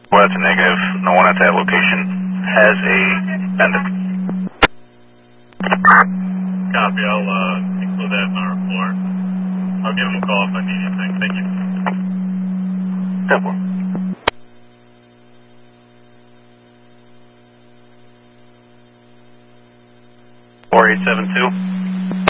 Well, that's a negative. No one at that location has a pendant. Copy. I'll include that in our report. I'll give him a call if I need anything. Thank you. Simple. 4872.